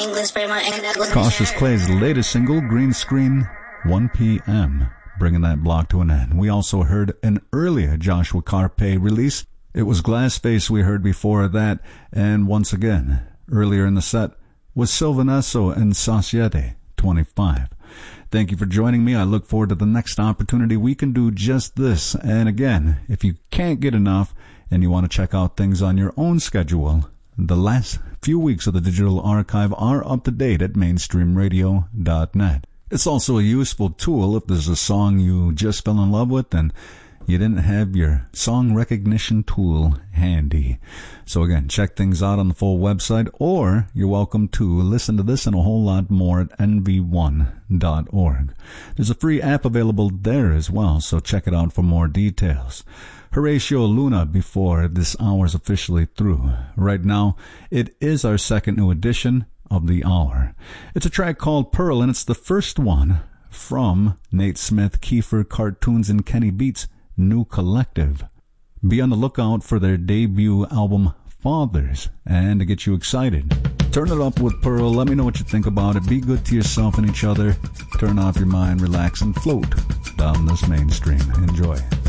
Cautious Clay's latest single, Green Screen, 1 p.m., bringing that block to an end. We also heard an earlier Joshua Carpe release. It was Glassface we heard before that, and once again, earlier in the set was Sylvanesso and Societe 25. Thank you for joining me. I look forward to the next opportunity we can do just this. And again, if you can't get enough and you want to check out things on your own schedule, the last few weeks of the digital archive are up to date at mainstreamradio.net. It's also a useful tool if there's a song you just fell in love with and you didn't have your song recognition tool handy. So again, check things out on the full website, or you're welcome to listen to this and a whole lot more at nv1.org. There's a free app available there as well, so check it out for more details. Horatio Luna before this hour's officially through. Right now, it is our second new edition of the hour. It's a track called Pearl, and it's the first one from Nate Smith, Kiefer Cartoons, and Kenny Beats' new collective. Be on the lookout for their debut album Fathers, and to get you excited, turn it up with Pearl. Let me know what you think about it. Be good to yourself and each other. Turn off your mind, relax, and float down this mainstream. Enjoy.